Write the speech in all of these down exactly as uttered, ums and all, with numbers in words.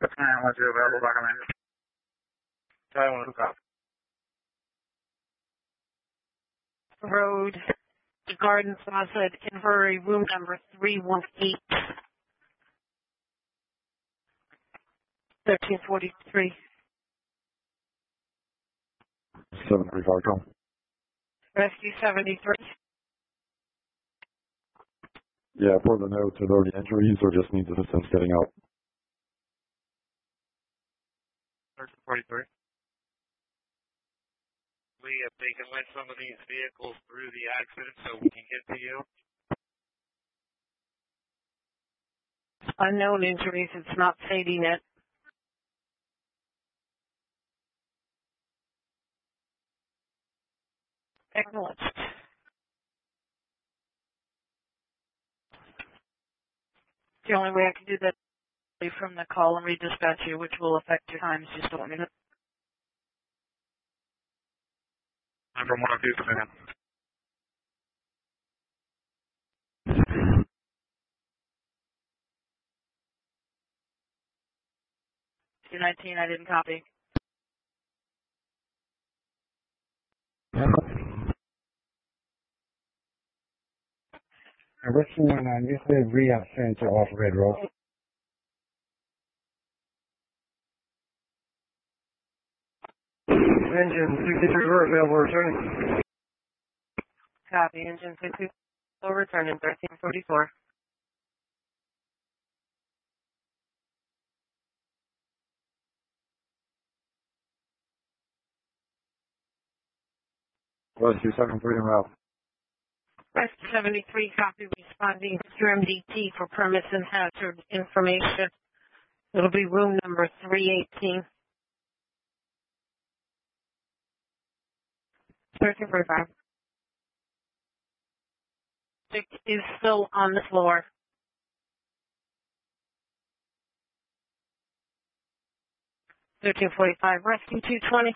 And what's your available document? Taiwan copy. Road, Garden Plaza, Inverary, room number three one eight, thirteen forty-three. seven three five, call. Rescue seventy-three. Yeah, for the note, are there any injuries or just needs assistance getting out? thirteen forty-three. We have taken with some of these vehicles through the accident so we can get to you. Unknown injuries, it's not stating it. Acknowledged. The only way I can do that is from the call and redispatch you, which will affect your times. Just let me know. I'm from one oh two, man. two nineteen, I didn't copy. Rescue one nine, this is Riyadh Center off Red Road. Engine sixty-three, we're available returning. Copy, engine sixty-four, returning thirteen forty-four. Rescue seven three en route. Rescue seventy-three, copy, responding to M D T for permits and hazard information. It'll be room number three eighteen. thirteen forty-five. Stick is still on the floor. thirteen forty-five, rescue two twenty.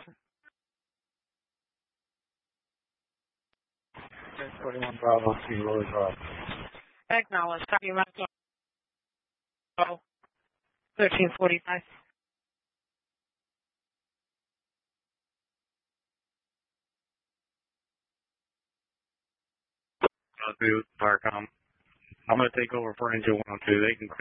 ten forty-one Bravo, King Road Drive. Acknowledge, copy, my call. thirteen forty-five. Uh, Firecom. I'm going to take over for engine one oh two. They can